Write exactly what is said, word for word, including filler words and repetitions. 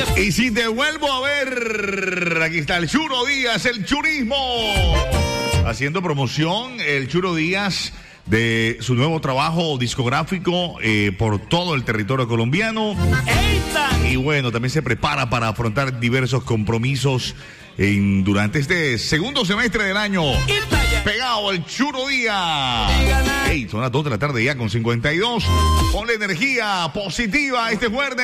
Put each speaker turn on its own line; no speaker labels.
Y si te vuelvo a ver, aquí está el Churo Díaz, el churismo. Haciendo promoción, el Churo Díaz, de su nuevo trabajo discográfico eh, por todo el territorio colombiano. Y bueno, también se prepara para afrontar diversos compromisos en, durante este segundo semestre del año. Pegado el Churo Díaz. Hey, son las dos de la tarde ya con cincuenta y dos. Ponle energía positiva este jueves.